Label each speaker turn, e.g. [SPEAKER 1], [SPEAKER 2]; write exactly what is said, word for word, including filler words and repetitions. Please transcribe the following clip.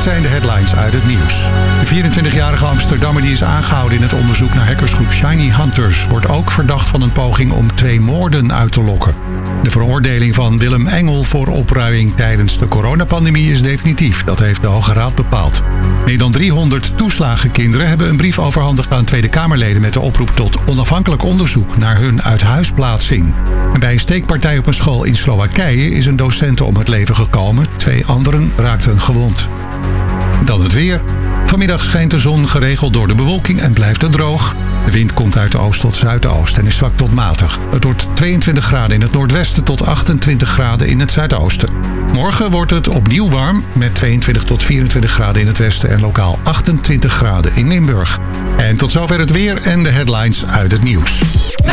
[SPEAKER 1] zijn de headlines uit het nieuws. De vierentwintigjarige Amsterdammer die is aangehouden in het onderzoek naar hackersgroep Shiny Hunters wordt ook verdacht van een poging om twee moorden uit te lokken. De veroordeling van Willem Engel voor opruiing tijdens de coronapandemie is definitief. Dat heeft de Hoge Raad bepaald. Meer dan driehonderd toeslagenkinderen hebben een brief overhandigd aan Tweede Kamerleden met de oproep tot onafhankelijk onderzoek naar hun uithuisplaatsing. En bij een steekpartij op een school in Slowakije is een docent om het leven gekomen. Twee anderen raakten gewond. Dan het weer. Vanmiddag schijnt de zon geregeld door de bewolking en blijft het droog. De wind komt uit de oost tot zuidoost en is zwak tot matig. Het wordt tweeëntwintig graden in het noordwesten tot achtentwintig graden in het zuidoosten. Morgen wordt het opnieuw warm met tweeëntwintig tot vierentwintig graden in het westen en lokaal achtentwintig graden in Limburg. En tot zover het weer en de headlines uit het nieuws.